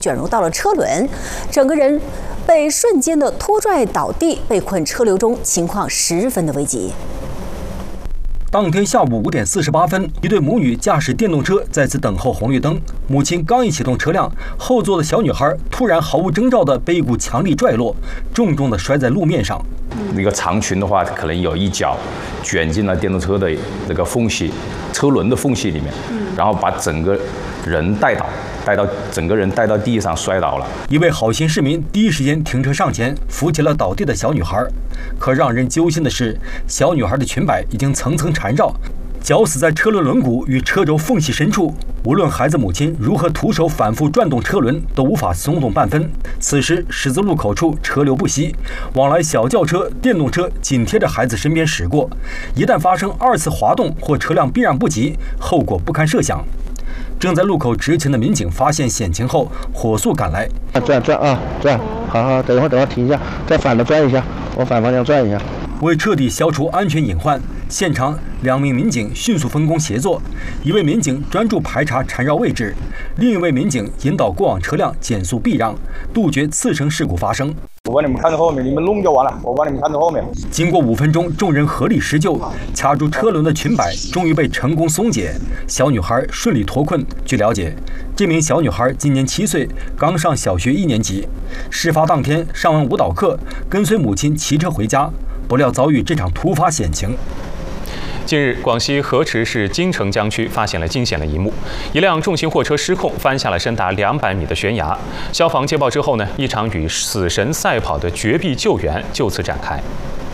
卷入到了车轮，整个人被瞬间的拖拽倒地，被困车流中，情况十分的危急。 当天下午5点48分，一对母女驾驶电动车在此等候红绿灯。母亲刚一启动车辆，后座的小女孩突然毫无征兆地被一股强力拽落，重重地摔在路面上。 那个长裙的话，可能有一脚卷进了电动车的这个缝隙，车轮的缝隙里面，然后把整个人带到地上摔倒了。 一位好心市民第一时间停车上前扶起了倒地的小女孩，可让人揪心的是，小女孩的裙摆已经层层缠绕，绞死在车轮轮毂与车轴缝隙深处。无论孩子母亲如何徒手反复转动车轮，都无法松动半分。此时十字路口处车流不息，往来小轿车、电动车紧贴着孩子身边驶过，一旦发生2次滑动或车辆避让不及，后果不堪设想。正在路口执勤的民警发现险情后，火速赶来。 转，好，等会儿停一下，再反着转一下，往反方向转一下。 为彻底消除安全隐患，现场2名民警迅速分工协作，一位民警专注排查缠绕位置，另一位民警引导过往车辆减速避让，杜绝次生事故发生。 我帮你们看着后面，你们弄就完了。我帮你们看着后面。 经过5分钟，众人合力施救，卡住车轮的裙摆终于被成功松解，小女孩顺利脱困。据了解，这名小女孩今年7岁，刚上小学1年级。事发当天上完舞蹈课，跟随母亲骑车回家，不料遭遇这场突发险情。 近日，广西河池市金城江区发现了惊险的一幕：一辆重型货车失控，翻下了深达200米的悬崖。消防接报之后呢，一场与死神赛跑的绝壁救援就此展开。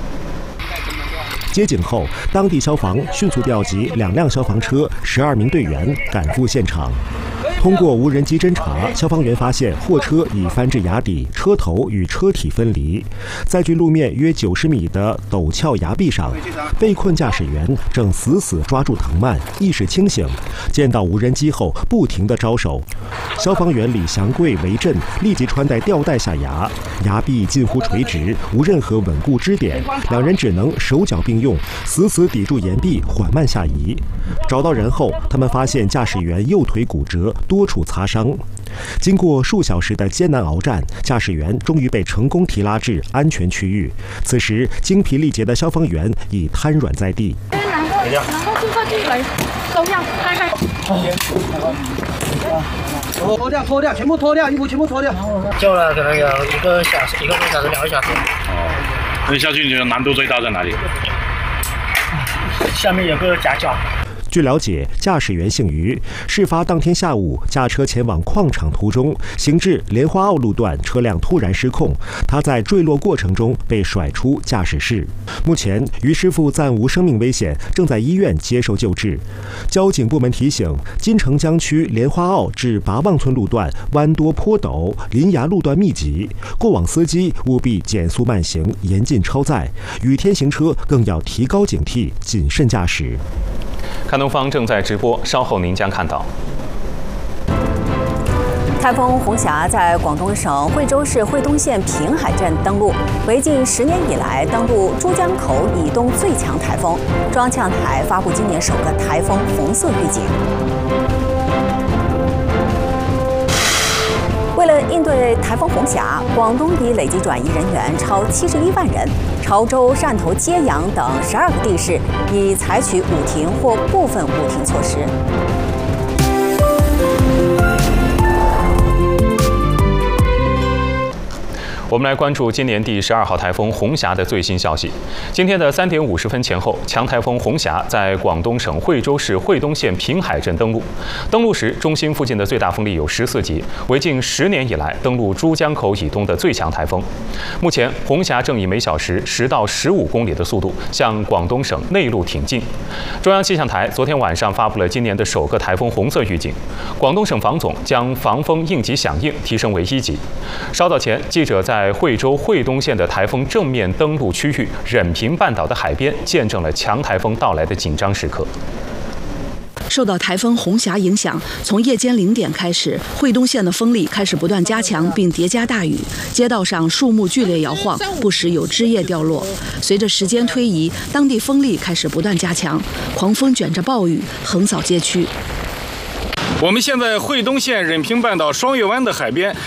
接警后，当地消防迅速调集2辆消防车、12名队员赶赴现场。通过无人机侦查，消防员发现货车已翻至崖底，车头与车体分离。在距路面约90米的陡峭崖壁上，被困驾驶员正死死抓住藤蔓，意识清醒。见到无人机后，不停地招手。消防员李祥贵为阵，立即穿戴吊带下崖。崖壁近乎垂直，无任何稳固支点，2人只能手脚并用，死死抵住岩壁，缓慢下移。找到人后，他们发现驾驶员右腿骨折，多处擦伤。经过数小时的艰难鏖战，驾驶员终于被成功提拉至安全区域。此时，精疲力竭的消防员已瘫软在地。 能够进过去来，收掉，开。 脱掉，全部脱掉，衣服全部脱掉。 救了可能有1个小时、1个多小时、2个小时。 那下去你觉得难度最大在哪里？ 下面有个夹角。 据了解，驾驶员姓于，事发当天下午驾车前往矿场途中，行至莲花坳路段，车辆突然失控，他在坠落过程中被甩出驾驶室。目前，于师傅暂无生命危险，正在医院接受救治。交警部门提醒，金城江区莲花坳至拔旺村路段弯多坡陡，林崖路段密集，过往司机务必减速慢行，严禁超载。雨天行车更要提高警惕，谨慎驾驶。 看东方正在直播，稍后您将看到。 台风红霞在广东省惠州市惠东县平海镇登陆，为近10年以来登陆珠江口以东最强台风。中央气象台发布今年首个台风红色预警。为了应对台风红霞，广东已累计转移人员超71万人。潮州、汕头、揭阳等12个地市已采取捂停或部分捂停措施。 我们来关注今年第12号台风红霞的最新消息。今天的3点50分前后，强台风红霞在广东省惠州市惠东县平海镇登陆。登陆时，中心附近的最大风力有14级，为近10年以来登陆珠江口以东的最强台风。目前，红霞正以每小时10到15公里的速度向广东省内陆挺进。中央气象台昨天晚上发布了今年的首个台风红色预警，广东省防总将防风应急响应提升为1级。稍早前，记者在惠州惠东县的台风正面登陆区域忍平半岛的海边，见证了强台风到来的紧张时刻。 受到台风红霞影响，从夜间0点开始，惠东县的风力开始不断加强，并叠加大雨，街道上树木剧烈摇晃，不时有枝叶掉落。随着时间推移，当地风力开始不断加强，狂风卷着暴雨横扫街区。 我们现在惠东县任平半岛双月湾的海边，